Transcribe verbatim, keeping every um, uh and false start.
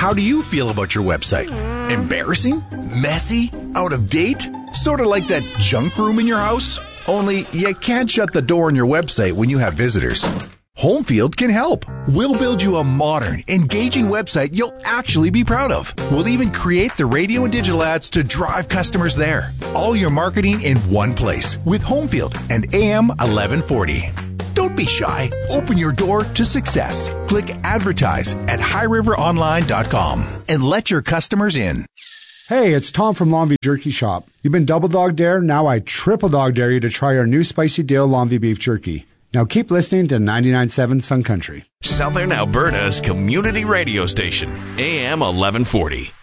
How do you feel about your website? Embarrassing? Messy? Out of date? Sort of like that junk room in your house? Only you can't shut the door on your website when you have visitors. Homefield can help. We'll build you a modern, engaging website you'll actually be proud of. We'll even create the radio and digital ads to drive customers there. All your marketing in one place with Homefield and A M eleven forty. Don't be shy. Open your door to success. Click advertise at high river online dot com and let your customers in. Hey, it's Tom from Longview Jerky Shop. You've been double dog dare? Now I triple dog dare you to try our new Spicy Dale Longview Beef Jerky. Now keep listening to ninety-nine point seven Sun Country. Southern Alberta's community radio station, A M eleven forty.